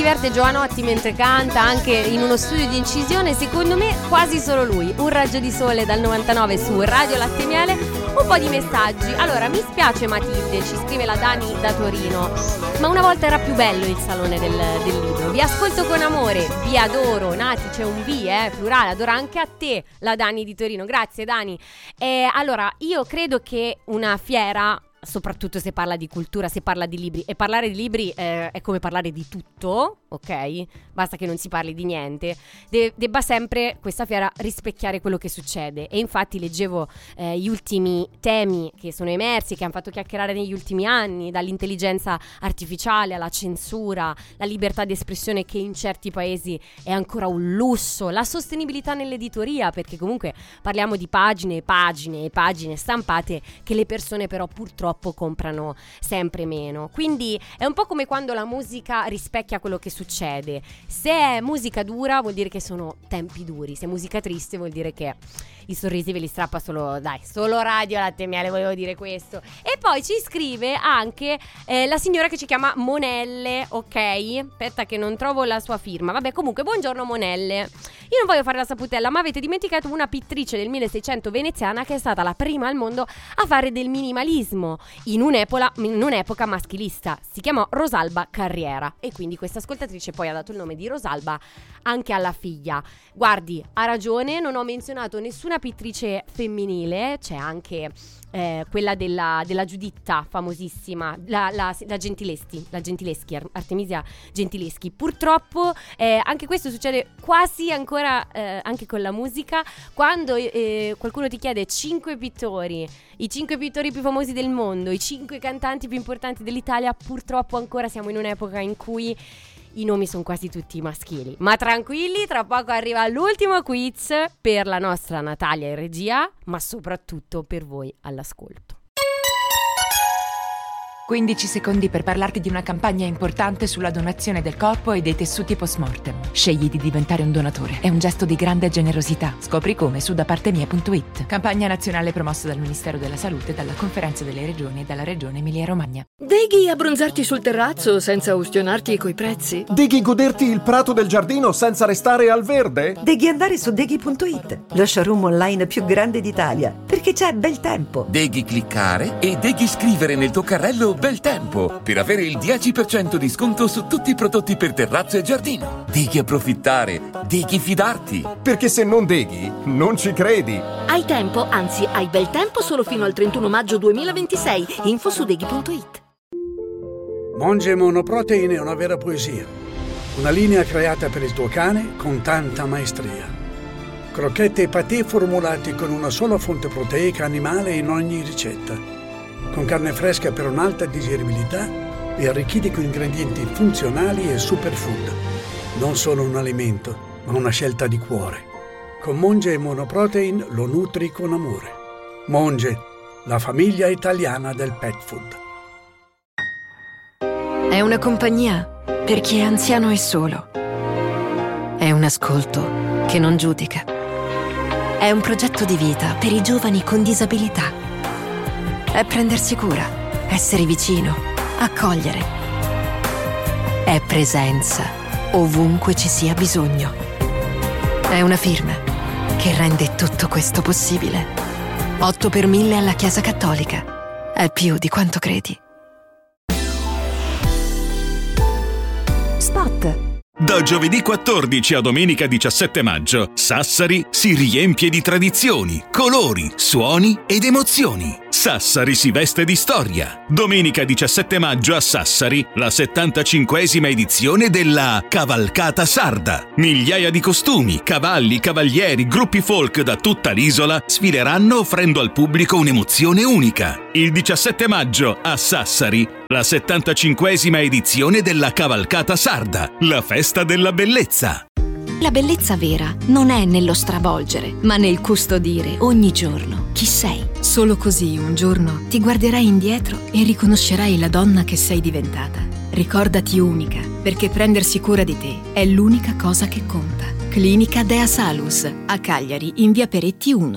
diverte Giovanotti mentre canta, anche in uno studio di incisione, secondo me quasi solo lui. Un raggio di sole dal 99 su Radio Latte e Miele. Un po' di messaggi. Allora, mi spiace Matilde, ci scrive la Dani da Torino, ma una volta era più bello il salone del libro. Vi ascolto con amore, vi adoro. Nati, c'è un V, plurale, adoro anche a te, la Dani di Torino. Grazie Dani. Allora, io credo che una fiera, soprattutto se parla di cultura, se parla di libri, e parlare di libri è come parlare di tutto, ok? Basta che non si parli di niente. Debba sempre questa fiera rispecchiare quello che succede. E infatti leggevo gli ultimi temi che sono emersi, che hanno fatto chiacchierare negli ultimi anni, dall'intelligenza artificiale alla censura, la libertà di espressione che in certi paesi è ancora un lusso, la sostenibilità nell'editoria, perché comunque parliamo di pagine e pagine e pagine stampate che le persone però purtroppo comprano sempre meno. Quindi è un po' come quando la musica rispecchia quello che succede. Se è musica dura vuol dire che sono tempi duri, se è musica triste vuol dire che i sorrisi ve li strappa solo Radio Latte e Miele, volevo dire questo. E poi ci scrive anche la signora che ci chiama Monelle, ok? Aspetta che non trovo la sua firma. Vabbè, comunque, buongiorno Monelle. Io non voglio fare la saputella, ma avete dimenticato una pittrice del 1600 veneziana che è stata la prima al mondo a fare del minimalismo in un'epoca maschilista. Si chiamò Rosalba Carriera, e quindi questa ascoltatrice poi ha dato il nome di Rosalba anche alla figlia. Guardi, ha ragione, non ho menzionato nessuna pittrice femminile. C'è anche quella della Giuditta, famosissima, la Gentileschi, Artemisia Gentileschi. Purtroppo anche questo succede quasi ancora anche con la musica. Quando qualcuno ti chiede 5 pittori, i 5 pittori più famosi del mondo, i 5 cantanti più importanti dell'Italia, purtroppo ancora siamo in un'epoca in cui i nomi sono quasi tutti maschili. Ma tranquilli, tra poco arriva l'ultimo quiz per la nostra Natalia in regia, ma soprattutto per voi all'ascolto. 15 secondi per parlarti di una campagna importante sulla donazione del corpo e dei tessuti post-mortem. Scegli di diventare un donatore. È un gesto di grande generosità. Scopri come su dapartemia.it. Campagna nazionale promossa dal Ministero della Salute, dalla Conferenza delle Regioni e dalla Regione Emilia-Romagna. Deghi abbronzarti sul terrazzo senza ustionarti coi prezzi? Deghi goderti il prato del giardino senza restare al verde? Deghi andare su deghi.it, lo showroom online più grande d'Italia, perché c'è bel tempo. Deghi cliccare e deghi scrivere nel tuo carrello bel tempo per avere il 10% di sconto su tutti i prodotti per terrazzo e giardino. Deghi approfittare, deghi fidarti. Perché se non deghi, non ci credi. Hai tempo, anzi hai bel tempo solo fino al 31 maggio 2026. Info su deghi.it. Monge Monoprotein è una vera poesia. Una linea creata per il tuo cane con tanta maestria. Crocchette e patè formulati con una sola fonte proteica animale in ogni ricetta. Con carne fresca per un'alta digeribilità e arricchiti con ingredienti funzionali e superfood. Non solo un alimento, ma una scelta di cuore. Con Monge Monoprotein lo nutri con amore. Monge, la famiglia italiana del pet food. È una compagnia per chi è anziano e solo. È un ascolto che non giudica. È un progetto di vita per i giovani con disabilità. È prendersi cura, essere vicino, accogliere. È presenza ovunque ci sia bisogno. È una firma che rende tutto questo possibile. 8 per 1000 alla Chiesa Cattolica. È più di quanto credi. Spot. Da giovedì 14 a domenica 17 maggio, Sassari si riempie di tradizioni, colori, suoni ed emozioni. Sassari si veste di storia. Domenica 17 maggio a Sassari, la 75esima edizione della Cavalcata Sarda. Migliaia di costumi, cavalli, cavalieri, gruppi folk da tutta l'isola sfileranno offrendo al pubblico un'emozione unica. Il 17 maggio a Sassari, la 75esima edizione della Cavalcata Sarda, la festa della bellezza. La bellezza vera non è nello stravolgere, ma nel custodire ogni giorno chi sei. Solo così un giorno ti guarderai indietro e riconoscerai la donna che sei diventata. Ricordati unica, perché prendersi cura di te è l'unica cosa che conta. Clinica Dea Salus, a Cagliari, in via Peretti 1.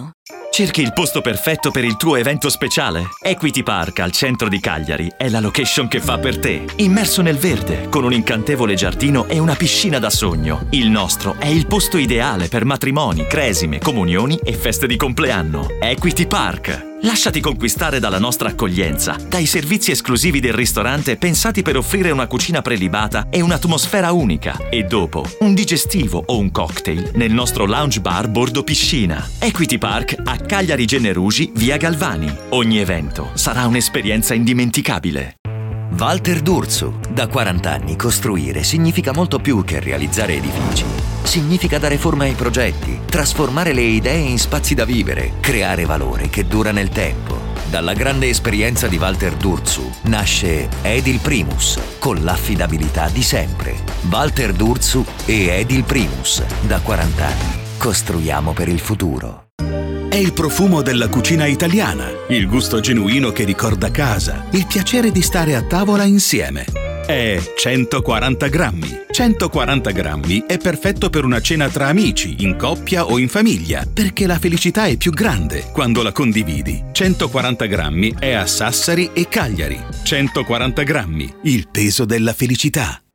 Cerchi il posto perfetto per il tuo evento speciale? Equity Park al centro di Cagliari è la location che fa per te. Immerso nel verde, con un incantevole giardino e una piscina da sogno. Il nostro è il posto ideale per matrimoni, cresime, comunioni e feste di compleanno. Equity Park. Lasciati conquistare dalla nostra accoglienza, dai servizi esclusivi del ristorante pensati per offrire una cucina prelibata e un'atmosfera unica. E dopo, un digestivo o un cocktail nel nostro lounge bar bordo piscina. Equity Park a Cagliari Generugi, via Galvani. Ogni evento sarà un'esperienza indimenticabile. Walter D'Urso. Da 40 anni costruire significa molto più che realizzare edifici. Significa dare forma ai progetti, trasformare le idee in spazi da vivere, creare valore che dura nel tempo. Dalla grande esperienza di Walter D'Urso nasce Edil Primus, con l'affidabilità di sempre. Walter D'Urso e Edil Primus. Da 40 anni costruiamo per il futuro. È il profumo della cucina italiana, il gusto genuino che ricorda casa, il piacere di stare a tavola insieme. È 140 grammi. 140 grammi è perfetto per una cena tra amici, in coppia o in famiglia, perché la felicità è più grande quando la condividi. 140 grammi è a Sassari e Cagliari. 140 grammi, il peso della felicità.